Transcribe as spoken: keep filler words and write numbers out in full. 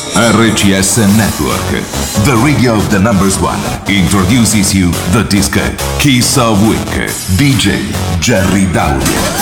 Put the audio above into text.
R C S Network, the radio of the numbers one, introduces you the disco Kiss of Week, D J Jerry Daudio.